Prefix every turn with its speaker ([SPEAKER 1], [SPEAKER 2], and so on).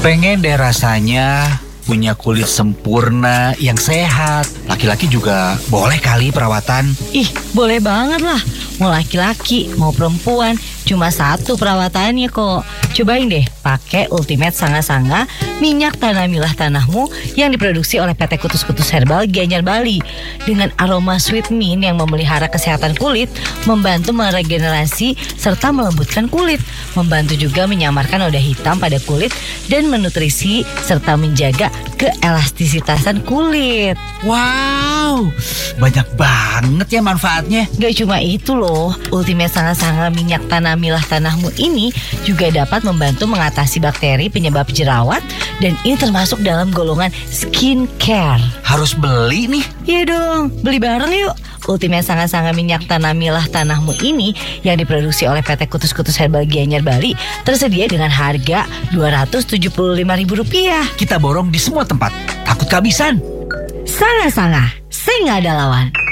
[SPEAKER 1] Pengen deh rasanya punya kulit sempurna yang sehat. Laki-laki juga boleh kali perawatan.
[SPEAKER 2] Ih, boleh banget lah. Mau laki-laki, mau perempuan, cuma satu perawatannya kok. Cobain deh pakai Ultimate Sanga-Sanga minyak tanah milah tanahmu yang diproduksi oleh PT Kutus-Kutus Herbal Gianyar Bali. Dengan aroma sweet mint yang memelihara kesehatan kulit, membantu meregenerasi serta melembutkan kulit, membantu juga menyamarkan noda hitam pada kulit dan menutrisi serta menjaga keelastisitasan kulit.
[SPEAKER 1] Wow, banyak banget ya manfaatnya.
[SPEAKER 2] Gak cuma itu loh, Ultimate Sanga-Sanga minyak tanah milah tanahmu ini juga dapat membantu mengatasi bakteri penyebab jerawat, dan ini termasuk dalam golongan skincare.
[SPEAKER 1] Harus beli nih.
[SPEAKER 2] Iya dong, beli bareng yuk. Ultimate Sanga-Sanga minyak tanah milah tanahmu ini yang diproduksi oleh PT Kutus-Kutus Herbal Gianyar Bali tersedia dengan harga Rp275.000.
[SPEAKER 1] Kita borong di semua tempat. Takut kehabisan.
[SPEAKER 2] Sanga-Sanga, saya nggak ada lawan.